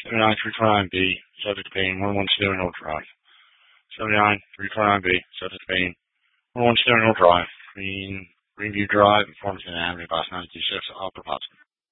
79329B, subject to being 11 Steering Hill Drive. 79329B, subject to being 11 Steering Hill Drive, between Greenview Drive and Farmington Avenue, Boston 926, Upper Boston.